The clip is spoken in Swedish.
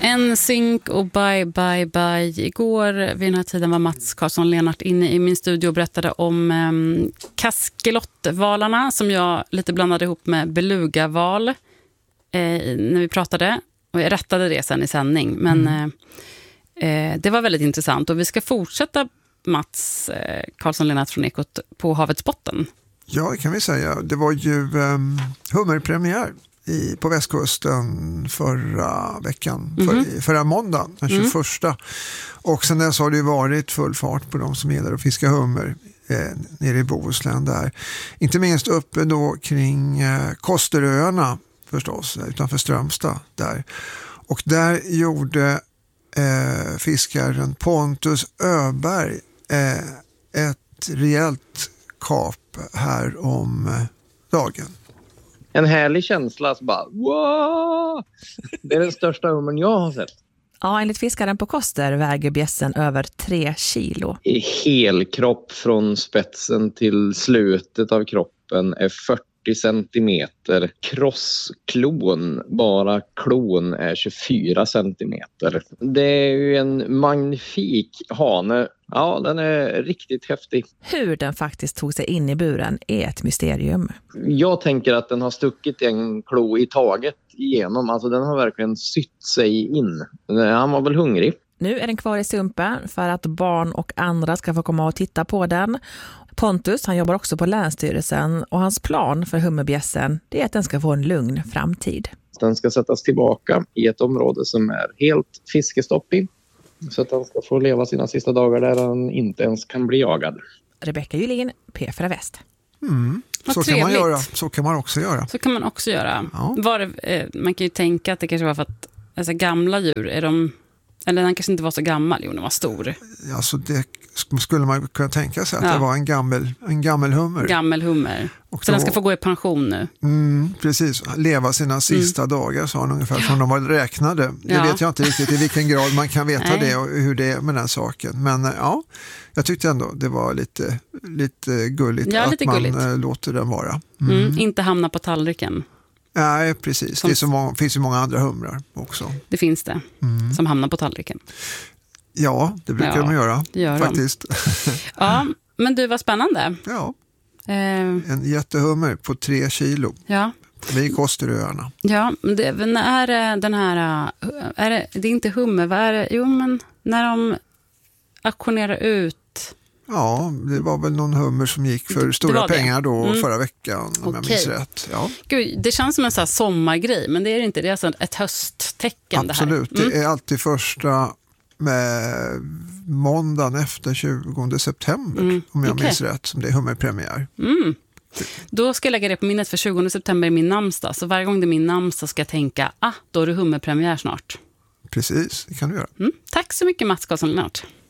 En synk och bye. Igår vid den här tiden var Mats Karlsson Lennart inne i min studio och berättade om kaskelottvalarna som jag lite blandade ihop med belugaval när vi pratade. Och jag rättade det sen i sändning. Men det var väldigt intressant. Och vi ska fortsätta Mats Karlsson Lennart från Ekot på havets botten. Ja, det kan vi säga. Det var ju hummerpremiär på västkusten förra veckan, förra måndag, den 21. Och sen dess har det varit full fart på de som gillar att fiska hummer nere i Bohuslän där. Inte minst uppe då kring Kosteröarna förstås, utanför Strömstad där. Och där gjorde fiskaren Pontus Öberg ett rejält kap här om dagen. En härlig känsla, alltså bara wow! Det är den största hummern jag har sett. Ja, enligt fiskaren på Koster väger bjässen över 3 kilo. I helkropp från spetsen till slutet av kroppen är 40 centimeter. Krossklon, bara klon är 24 centimeter. Det är ju en magnifik hane. Ja, den är riktigt häftig. Hur den faktiskt tog sig in i buren är ett mysterium. Jag tänker att den har stuckit en klo i taget igenom. Alltså den har verkligen sytt sig in. Han var väl hungrig. Nu är den kvar i sumpen för att barn och andra ska få komma och titta på den. Pontus, han jobbar också på Länsstyrelsen och hans plan för hummerbjässen är att den ska få en lugn framtid. Den ska sättas tillbaka i ett område som är helt fiskestopp i. Så att den ska få leva sina sista dagar där den inte ens kan bli jagad. Rebecka Julin, P4 Väst. Så kan man göra. Så kan man också göra. Så kan man också göra. Ja. Man kan ju tänka att det kanske var för att alltså, gamla djur, eller den kanske inte var så gammal, den var stor. Alltså det skulle man kunna tänka sig att det var en gammel hummer. Gammel hummer. Och så den ska få gå i pension nu. Precis, leva sina sista dagar sa han ungefär som de var räknade. Det vet jag inte riktigt i vilken grad man kan veta det och hur det är med den saken. Men ja, jag tyckte ändå det var lite gulligt att man låter den vara. Inte hamna på tallriken. Nej, precis. Det finns ju många andra humrar också. Det finns det, som hamnar på tallriken. Ja, det brukar de göra, faktiskt. Ja, men du, var spännande. Ja, en jättehummer på 3 kilo. Ja. Vid Kosteröarna. Ja, men det är inte hummer, vad är det? Jo, men när de auktionerar ut. Ja, det var väl någon hummer som gick för stora pengar då förra veckan, om jag minns rätt. Ja. Gud, det känns som en sån här sommargrej, men det är det inte. Det är alltså ett hösttecken. Absolut, det här. Det är alltid första med måndagen efter 20 september, om jag minns rätt, som det är hummerpremiär. Då ska jag lägga det på minnet, för 20 september är min namnsdag. Så varje gång det är min namnsdag ska jag tänka, då är det hummerpremiär snart. Precis, det kan du göra. Tack så mycket, Mats Karlsson Lennart.